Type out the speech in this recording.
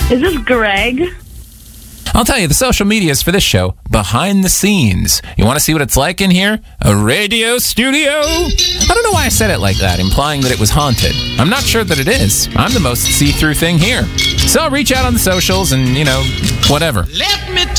Is this Greg? I'll tell you, the social media is for this show, behind the scenes. You want to see what it's like in here? A radio studio? I don't know why I said it like that, implying that it was haunted. I'm not sure that it is. I'm the most see-through thing here. So reach out on the socials and, whatever. Let me